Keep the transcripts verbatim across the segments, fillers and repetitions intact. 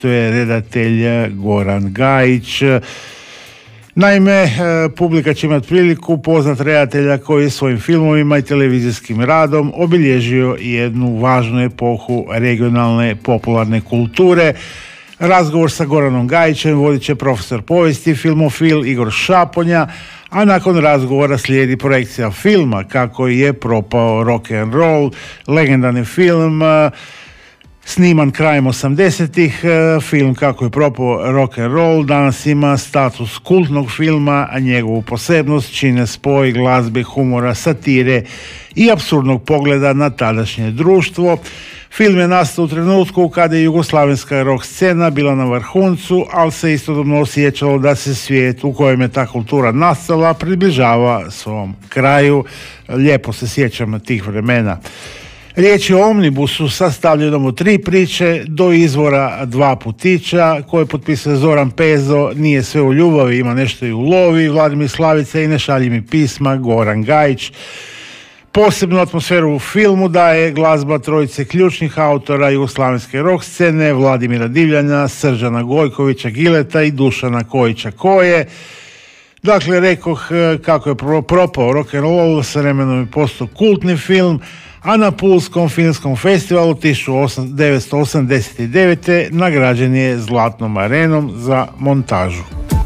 to je redatelj Goran Gajić. Naime, publika će imati priliku poznat redatelja koji je svojim filmovima i televizijskim radom obilježio jednu važnu epohu regionalne popularne kulture. Razgovor sa Goranom Gajićem vodit će profesor povijesti, filmofil Igor Šaponja, a nakon razgovora slijedi projekcija filma Kako je propao rock and roll, legendarni film sniman krajem osamdesetih. Film Kako je propao rock and roll danas ima status kultnog filma, a njegovu posebnost čine spoj glazbe, humora, satire i apsurdnog pogleda na tadašnje društvo. Film je nastao u trenutku kada je jugoslavenska rock scena bila na vrhuncu, ali se istodobno osjećalo da se svijet u kojem je ta kultura nastala približava svom kraju. Lijepo se sjećam tih vremena. Riječ je o omnibusu sastavljenom od tri priče, do izvora dva putića, koje potpisuje Zoran Pezo, Nije sve u ljubavi, ima nešto i u lovi, Vladimir Slavica i Ne šalji mi pisma, Goran Gajić. Posebnu atmosferu u filmu daje glazba trojice ključnih autora jugoslavenske rock scene, Vladimira Divljana, Srđana Gojkovića Gileta i Dušana Kojića Koje. Dakle, rekoh Kako je propao rock and roll, s vremenom je postao kultni film, a na Pulskom filmskom festivalu tisuću devetsto osamdeset devete nagrađen je Zlatnom arenom za montažu.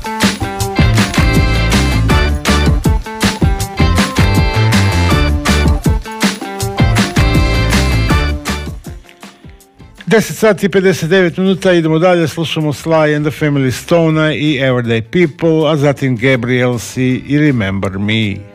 deset sati i pedeset devet minuta, idemo dalje, slušamo Sly and the Family Stone i Everyday People, a zatim Gabriels i Remember Me.